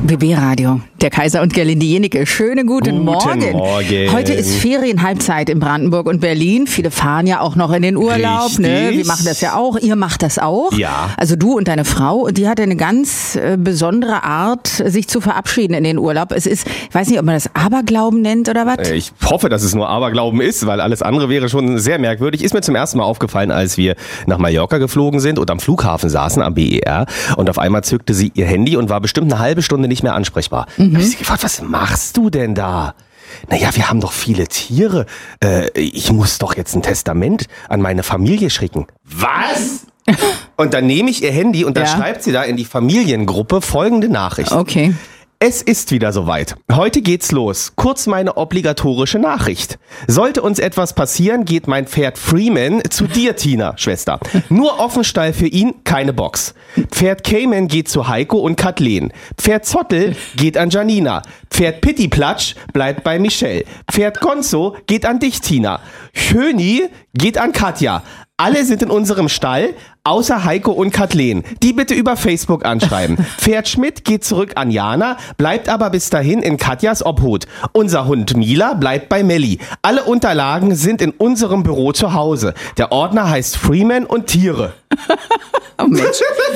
BB Radio, der Kaiser und Gerlinde Jennecke. Schönen guten Morgen. Heute ist Ferienhalbzeit in Brandenburg und Berlin. Viele fahren ja auch noch in den Urlaub. Ne? Wir machen das ja auch. Ihr macht das auch. Ja. Also du und deine Frau. Und die hat eine ganz besondere Art, sich zu verabschieden in den Urlaub. Es ist, ich weiß nicht, ob man das Aberglauben nennt oder was? Ich hoffe, dass es nur Aberglauben ist, weil alles andere wäre schon sehr merkwürdig. Ist mir zum ersten Mal aufgefallen, als wir nach Mallorca geflogen sind und am Flughafen saßen, am BER. Und auf einmal zückte sie ihr Handy und war bestimmt eine halbe Stunde nicht mehr ansprechbar. Da habe ich sie gefragt, was machst du denn da? Naja, wir haben doch viele Tiere. Ich muss doch jetzt ein Testament an meine Familie schicken. Was? Und dann nehme ich ihr Handy und dann schreibt sie da in die Familiengruppe folgende Nachricht. Okay. Es ist wieder soweit. Heute geht's los. Kurz meine obligatorische Nachricht. Sollte uns etwas passieren, geht mein Pferd Freeman zu dir, Tina, Schwester. Nur Offenstall für ihn, keine Box. Pferd Cayman geht zu Heiko und Kathleen. Pferd Zottel geht an Janina. Pferd Pittiplatsch bleibt bei Michelle. Pferd Gonzo geht an dich, Tina. Schöni geht an Katja. Alle sind in unserem Stall, außer Heiko und Kathleen. Die bitte über Facebook anschreiben. Pferd Schmidt geht zurück an Jana, bleibt aber bis dahin in Katjas Obhut. Unser Hund Mila bleibt bei Melli. Alle Unterlagen sind in unserem Büro zu Hause. Der Ordner heißt Freeman und Tiere. Oh Mensch.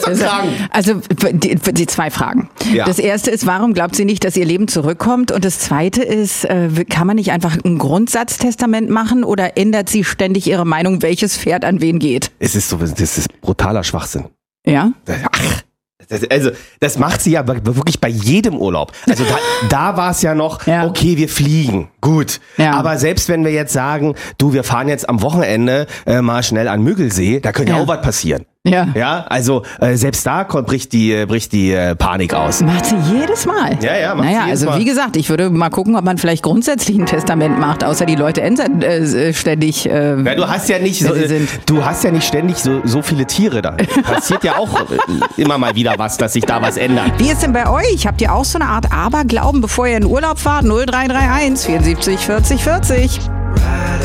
Also die zwei Fragen. Ja. Das erste ist, warum glaubt sie nicht, dass ihr Leben zurückkommt? Und das zweite ist, kann man nicht einfach ein Grundsatztestament machen oder ändert sie ständig ihre Meinung, welches Pferd an wen geht? Das ist brutaler Schwachsinn. Ja? Ach. Das macht sie ja wirklich bei jedem Urlaub. Also da war es ja noch, okay, wir fliegen, gut. Ja. Aber selbst wenn wir jetzt sagen, du, wir fahren jetzt am Wochenende mal schnell an Müggelsee, da könnte ja auch was passieren. Ja. Ja, also selbst da bricht die Panik aus. Macht sie jedes Mal. Ja, macht sie jedes also Mal. wie gesagt, ich würde mal gucken, ob man vielleicht grundsätzlich ein Testament macht, außer die Leute ständig. Ja, du hast ja nicht ständig so viele Tiere da. Passiert ja auch immer mal wieder was, dass sich da was ändert. Wie ist denn bei euch? Habt ihr auch so eine Art Aberglauben, bevor ihr in Urlaub fahrt? 0331 74 40 40.